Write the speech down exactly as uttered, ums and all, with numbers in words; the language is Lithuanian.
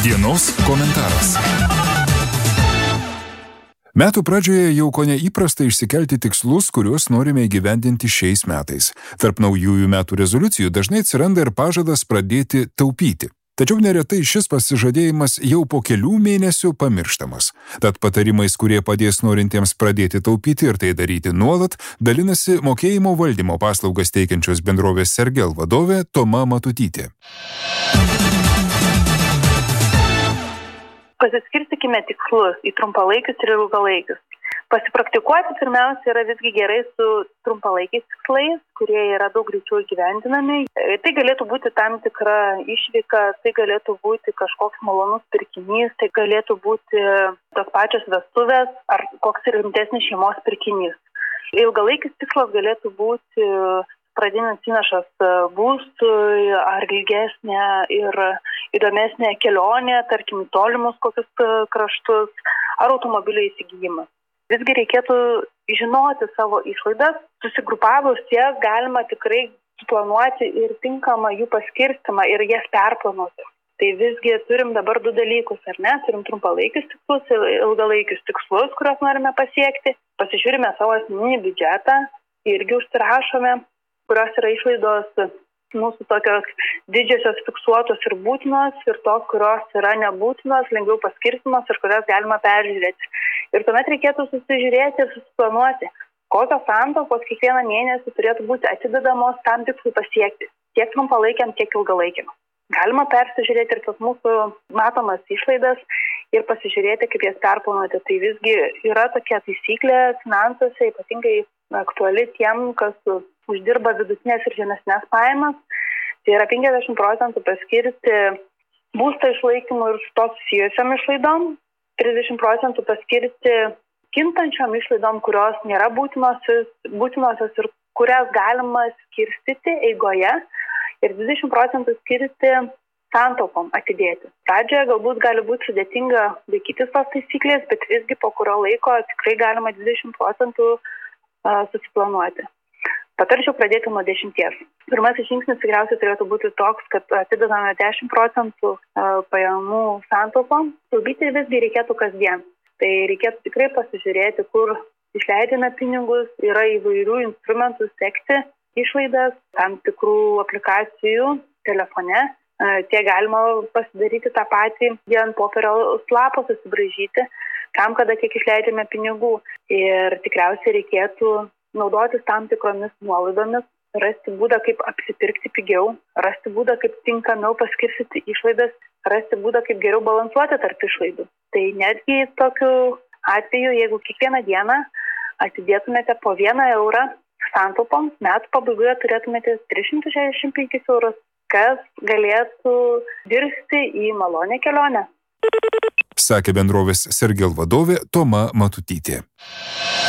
Dienos komentaras. Metų pradžioje jau kone įprasta išsikelti tikslus, kuriuos norime įgyvendinti šiais metais. Tarp naujųjų metų rezoliucijų dažnai atsiranda ir pažadas pradėti taupyti. Tačiau neretai šis pasižadėjimas jau po kelių mėnesių pamirštamas. Tad patarimais, kurie padės norintiems pradėti taupyti ir tai daryti nuolat, dalinasi mokėjimo valdymo paslaugas teikiančios bendrovės Sergel vadovė Toma Matutytė. Pasiskirstykime tikslus į trumpalaikius ir ilgalaikius. Pasipraktikuoti pirmiausia yra visgi gerai su trumpalaikiais tikslais, kurie yra daug greičiau įgyvendinami. Tai galėtų būti tam tikra išvyka, tai galėtų būti kažkoks malonus pirkinys, tai galėtų būti tos pačios vestuvės ar koks rimtesnis šeimos pirkinys. Ilgalaikis tikslas galėtų būti pradinis įnašas būstui ar ilgesnė ir įdomesnė kelionė, tarkim, tolimus kokius kraštus ar automobilio įsigijimas. Visgi reikėtų žinoti savo išlaidas, susigrupavus jas galima tikrai suplanuoti ir tinkamą jų paskirstimą ir jas perplanuoti. Tai visgi turim dabar du dalykus, ar ne? Turim trumpalaikius tikslus ir ilgalaikius tikslus, kuriuos norime pasiekti. Pasižiūrime savo asmeninį biudžetą, irgi užsirašome, kurios yra išlaidos mūsų tokios didžiosios fiksuotos ir būtinos ir tos, kurios yra nebūtinos, lengviau paskirstimos ir kurias galima peržiūrėti. Ir tuomet reikėtų susižiūrėti ir susiplanuoti, kokios santaupos kiekvieną mėnesį turėtų būti atidedamos tam tikslui pasiekti, tiek trumpalaikiam, tiek ilgalaikiam. Galima persižiūrėti ir tas mūsų matomas išlaidas ir pasižiūrėti, kaip jas perplanuoti. Tai visgi yra tokia taisyklė finansuose, ypatingai aktuali tiem, kas uždirba vidutinės ir žemesnės pajamas. Tai yra penkiasdešimt procentų paskirti būsto išlaikymui ir su to susijusiam išlaidom, trisdešimt procentų paskirti kintančiam išlaidom, kurios nėra būtinosios, būtinosios ir kurias galima skirstyti eigoje, ir dvidešimt procentų skirti santaupom atidėti. Pradžioje galbūt gali būti sudėtinga laikytis tos taisyklės, bet visgi po kurio laiko tikrai galima dvidešimt procentų uh, susiplanuoti. Patarčiau pradėti nuo dešimties. Pirmasis žingsnis tikriausiai turėtų būti toks, kad atidedame dešimt procentų uh, pajamų santaupom. Taupyti visgi reikėtų kasdien. Tai reikėtų tikrai pasižiūrėti, kur išleidžiame pinigus, yra įvairių instrumentų sekti išlaidas, tam tikrų aplikacijų telefone. Tie galima pasidaryti tą patį, jie ant popieriaus lapo susibraižyti, kam kada kiek išleidžiame pinigų. Ir tikriausiai reikėtų naudotis tam tikromis nuolaidomis, rasti būdą, kaip apsipirkti pigiau, rasti būdą, kaip tinkamiau paskirstyti išlaidas, rasti būdą, kaip geriau balansuoti tarp išlaidų. Tai netgi tokiu atveju, jeigu kiekvieną dieną atidėtumėte po vieną eurą santaupom, metų pabaigoje turėtumėte tris šimtus šešiasdešimt penkis eurus, kas galėtų virsti į malonę kelionę. Sakė bendrovės Sergel vadovė Toma Matutytė.